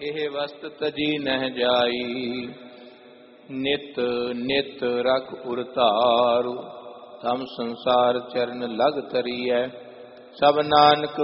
ਇਹ ਵਸਤ ਤਜੀ ਨਹਿ ਜਾਈ। ਨਿਤ ਨਿਤ ਰਖ ਉਰਤਾਰੂ ਤਮ ਸੰਸਾਰ ਚਰਨ ਲਗ ਤਰੀਐ। ਸਭ ਨਾਨਕ